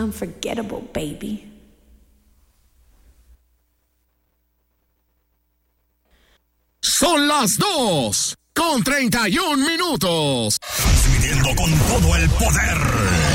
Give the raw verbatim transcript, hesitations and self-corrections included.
unforgettable, baby. Son las dos con treinta y un minutos. Transmitiendo con todo el poder.